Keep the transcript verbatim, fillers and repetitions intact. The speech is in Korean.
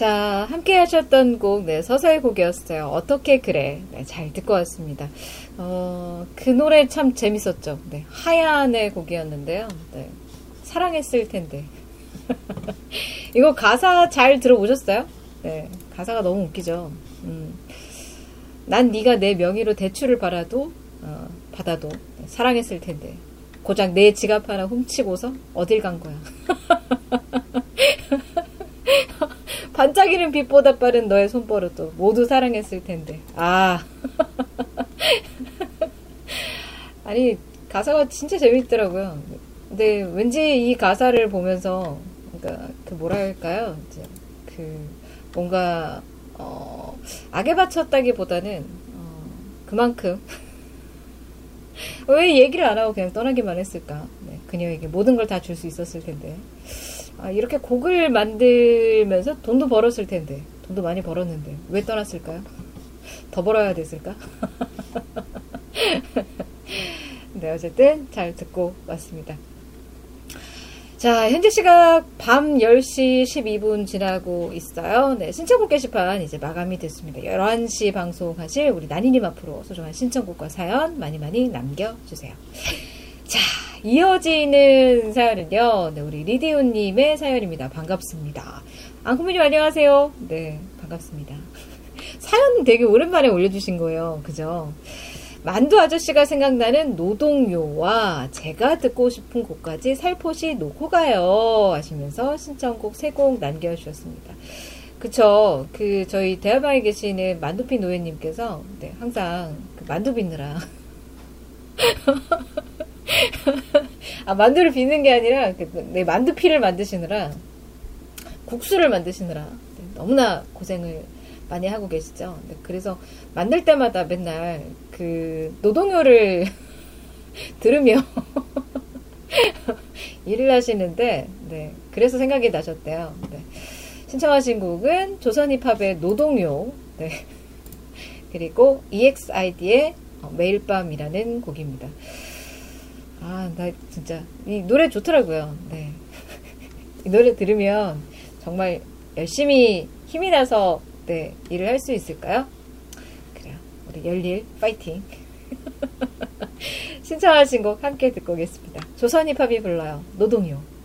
자, 함께 하셨던 곡, 네, 서서의 곡이었어요. 어떻게 그래. 네, 잘 듣고 왔습니다. 어, 그 노래 참 재밌었죠. 네, 하얀의 곡이었는데요. 네, 사랑했을 텐데. 이거 가사 잘 들어보셨어요? 네, 가사가 너무 웃기죠. 음, 난 네가 내 명의로 대출을 받아도, 어, 받아도 네, 사랑했을 텐데. 고작 내 지갑 하나 훔치고서 어딜 간 거야. 반짝이는 빛보다 빠른 너의 손버릇도 모두 사랑했을 텐데. 아. 아니, 가사가 진짜 재밌더라고요. 근데 왠지 이 가사를 보면서, 그러니까, 그 뭐랄까요? 이제, 그, 뭔가, 어, 악에 바쳤다기보다는, 어, 그만큼, 왜 얘기를 안 하고 그냥 떠나기만 했을까? 네, 그녀에게 모든 걸 다 줄 수 있었을 텐데. 아, 이렇게 곡을 만들면서 돈도 벌었을 텐데, 돈도 많이 벌었는데, 왜 떠났을까요? 더 벌어야 됐을까? 네, 어쨌든 잘 듣고 왔습니다. 자, 현재 시각 밤 열 시 십이 분 지나고 있어요. 네, 신청곡 게시판 이제 마감이 됐습니다. 열한 시 방송하실 우리 나니님 앞으로 소중한 신청곡과 사연 많이 많이 남겨주세요. 자, 이어지는 사연은요, 네, 우리 리디우님의 사연입니다. 반갑습니다. 앙코미님 안녕하세요. 네, 반갑습니다. 사연 되게 오랜만에 올려주신 거예요. 그죠? 만두 아저씨가 생각나는 노동요와 제가 듣고 싶은 곡까지 살포시 놓고 가요 하시면서 신청곡 세 곡 남겨주셨습니다. 그쵸. 그 저희 대화방에 계시는 만두피 노예님께서 네, 항상 그 만두 빚느라 아, 만두를 빚는 게 아니라 그, 네, 만두피를 만드시느라 국수를 만드시느라 네, 너무나 고생을 많이 하고 계시죠. 네, 그래서 만들 때마다 맨날 그 노동요를 들으며 일을 하시는데, 네, 그래서 생각이 나셨대요. 네. 신청하신 곡은 조선힙합의 노동요, 네, 그리고 이엑스아이디의 매일 밤이라는 곡입니다. 아, 나 진짜 이 노래 좋더라고요. 네, 이 노래 들으면 정말 열심히 힘이 나서 네, 일을 할 수 있을까요? 그래요. 우리 열일 파이팅. 신청하신 곡 함께 듣고 오겠습니다. 조선힙합이 불러요. 노동요.